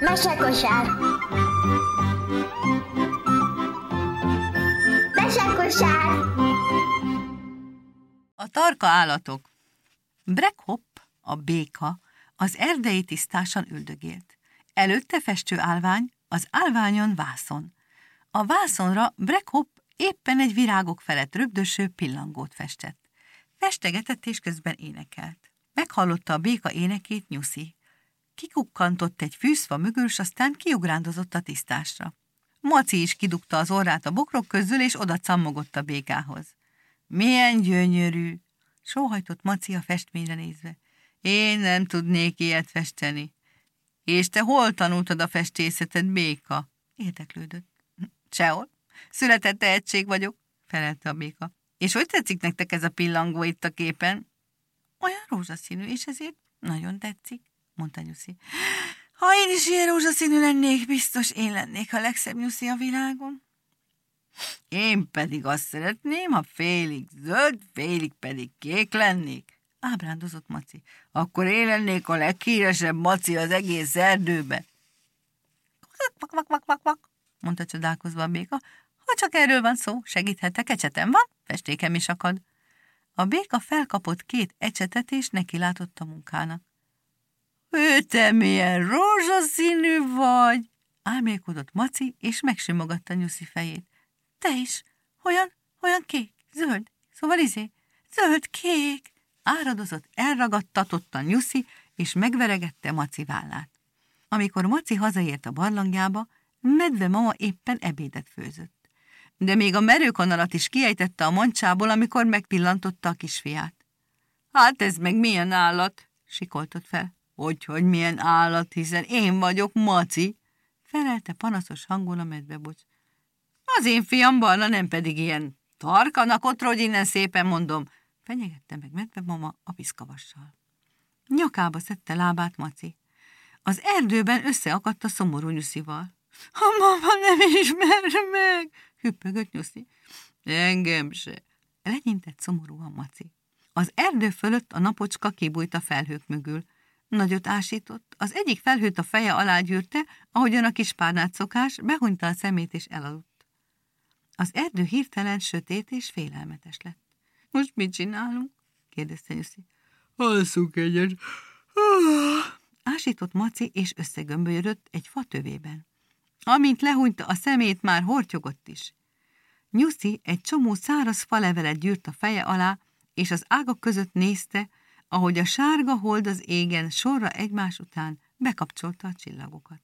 Mesekosár. Mesekosár. A tarka állatok. Brekhopp, a béka, az erdei tisztásan üldögélt. Előtte festő állvány, az állványon vászon. A vászonra Brekhopp éppen egy virágok felett röpdöső pillangót festett. Festegetett és közben énekelt. Meghallotta a béka énekét Nyuszi. Kikukkantott egy fűzfa mögül, s aztán kiugrándozott a tisztásra. Maci is kidugta az orrát a bokrok közül, és oda cammogott a békához. Milyen gyönyörű! Sóhajtott Maci a festményre nézve. Én nem tudnék ilyet festeni. És te hol tanultad a festészetet, béka? Érdeklődött. Sehol. Született tehetség vagyok, felelte a béka. És hogy tetszik nektek ez a pillangó itt a képen? Olyan rózsaszínű, és ezért nagyon tetszik, mondta Nyuszi. Ha én is ilyen rózsaszínű lennék, biztos én lennék a legszebb Nyuszi a világon. Én pedig azt szeretném, ha félig zöld, félig pedig kék lennék, ábrándozott Maci. Akkor én lennék a leghíresebb Maci az egész erdőbe. Kvak, mondta csodálkozva a béka. Ha csak erről van szó, segíthetek, ecsetem van, festékem is akad. A béka felkapott 2 ecsetet, és nekilátott a munkának. Te milyen rózsaszínű vagy! Álmélkodott Maci, és megsimogatta Nyuszi fejét. Te is! Olyan kék, zöld, szóval zöld-kék! Áradozott, elragadtatott a Nyuszi, és megveregette Maci vállát. Amikor Maci hazaért a barlangjába, Medve mama éppen ebédet főzött. De még a merőkanalat is kiejtette a mancsából, amikor megpillantotta a kisfiát. Hát ez meg milyen állat? Sikoltott fel. Hogy milyen állat, hiszen én vagyok Maci, felelte panaszos hangon a medvebocs. Az én fiam barna, nem pedig ilyen tarkanak, ottrodj innen szépen, mondom, fenyegette meg medvemama a piszkavassal. Nyakába szedte lábát Maci. Az erdőben összeakadt a szomorú Nyuszival. A mama nem ismer meg, hüppögött Nyuszi. Engem se, legyintett szomorúan Maci. Az erdő fölött a napocska kibújt a felhők mögül. Nagyot ásított, az egyik felhőt a feje alá gyűrte, ahogyan a kis párnát szokás, behunyta a szemét és elaludt. Az erdő hirtelen sötét és félelmetes lett. Most mit csinálunk? kérdezte Nyuszi. Alszunk egyet. Ásított Maci, és összegömbölyödött egy fa tövében. Amint lehúnyta a szemét, már hortyogott is. Nyuszi egy csomó száraz falevelet gyűrt a feje alá, és az ágak között nézte, ahogy a sárga hold az égen sorra egymás után bekapcsolta a csillagokat.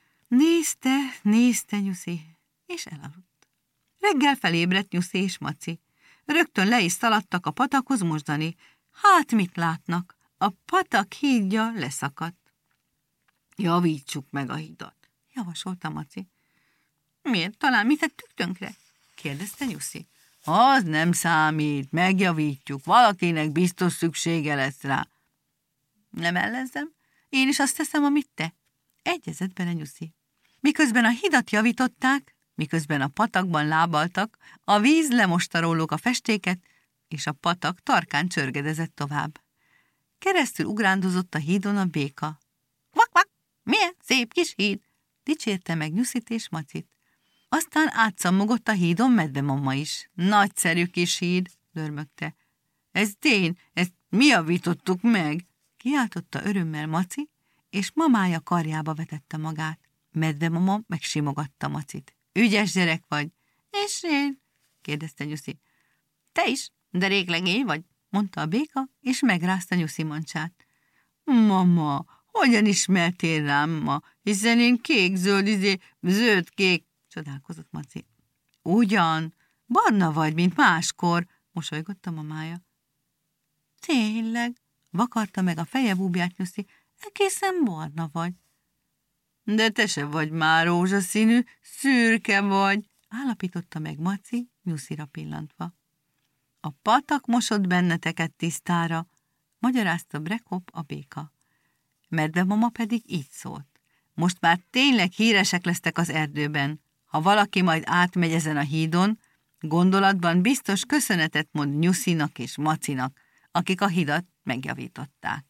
Nézte Nyuszi, és elaludt. Reggel felébredt Nyuszi és Maci. Rögtön le is szaladtak a patakhoz mosdani. Hát mit látnak? A patak hídja leszakadt. Javítsuk meg a hidat, javasolta Maci. Miért? Talán mi tettük tönkre? kérdezte Nyuszi. Az nem számít, megjavítjuk, valakinek biztos szüksége lesz rá. Nem ellezzem, én is azt teszem, amit te. Egyezett bele Nyuszi. Miközben a hidat javították, miközben a patakban lábaltak, a víz lemosta róluk a festéket, és a patak tarkán csörgedezett tovább. Keresztül ugrándozott a hídon a béka. Kvak, milyen szép kis híd! Dicsérte meg Nyuszit és Macit. Aztán átcammogott a hídon medvemama is. Nagyszerű kis híd, dörmögte. Ez tény, ezt mi javítottuk meg? Kiáltotta örömmel Maci, és mamája karjába vetette magát. Medvemama megsimogatta Macit. Ügyes gyerek vagy. És én? kérdezte Nyuszi. Te is, de réglegény vagy, mondta a béka, és megrázta Nyuszi mancsát. Mama, hogyan ismertél rám ma, hiszen én kék-zöld, zöld-kék, csodálkozott Maci. Ugyan, barna vagy, mint máskor, mosolygott a mamája. Tényleg, vakarta meg a feje búbját Nyuszi, egészen barna vagy. De te se vagy már rózsaszínű, szürke vagy, állapította meg Maci, Nyuszira pillantva. A patak mosott benneteket tisztára, magyarázta Brekhopp a béka. Medvemama pedig így szólt. Most már tényleg híresek lesztek az erdőben. Ha valaki majd átmegy ezen a hídon, gondolatban biztos köszönetet mond Nyuszinak és Macinak, akik a hidat megjavították.